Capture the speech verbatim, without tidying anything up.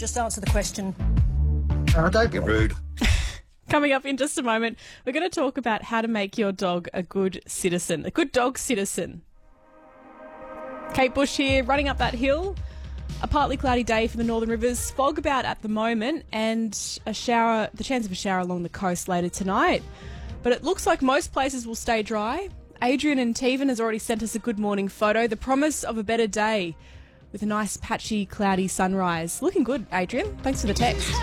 Just answer the question. Oh, don't be rude. Coming up in just a moment, we're going to talk about how to make your dog a good citizen, a good dog citizen. Kate Bush here, running up that hill. A partly cloudy day for the Northern Rivers, fog about at the moment, and a shower, the chance of a shower along the coast later tonight. But it looks like most places will stay dry. Adrian in Tevan has already sent us a good morning photo, the promise of a better day with a nice patchy cloudy sunrise. Looking good, Adrian. Thanks for the text.